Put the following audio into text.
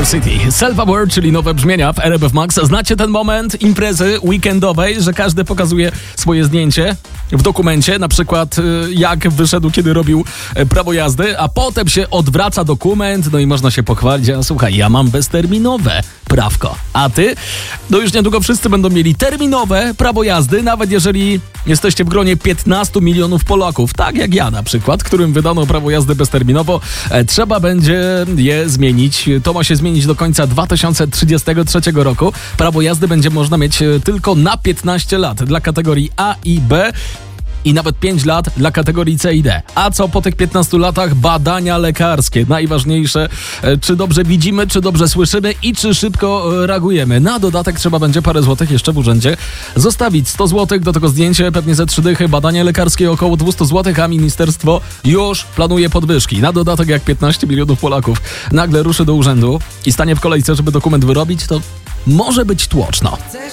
City. Self-Aware, czyli nowe brzmienia w RMF Max. Znacie ten moment imprezy weekendowej, że każdy pokazuje swoje zdjęcie w dokumencie, na przykład jak wyszedł, kiedy robił prawo jazdy, a potem się odwraca dokument, no i można się pochwalić, a słuchaj, ja mam bezterminowe prawko, a ty? No już niedługo wszyscy będą mieli terminowe prawo jazdy, nawet jeżeli jesteście w gronie 15 milionów Polaków, tak jak ja na przykład, którym wydano prawo jazdy bezterminowo, trzeba będzie je zmienić. To ma się zmienić do końca 2033 roku. Prawo jazdy będzie można mieć tylko na 15 lat dla kategorii A i B i nawet 5 lat dla kategorii C i D. A co po tych 15 latach? Badania lekarskie. Najważniejsze, czy dobrze widzimy, czy dobrze słyszymy i czy szybko reagujemy. Na dodatek trzeba będzie parę złotych jeszcze w urzędzie zostawić. 100 złotych do tego zdjęcia, pewnie ze 3 dychy. Badania lekarskie około 200 złotych, a ministerstwo już planuje podwyżki. Na dodatek, jak 15 milionów Polaków nagle ruszy do urzędu i stanie w kolejce, żeby dokument wyrobić, to może być tłoczno.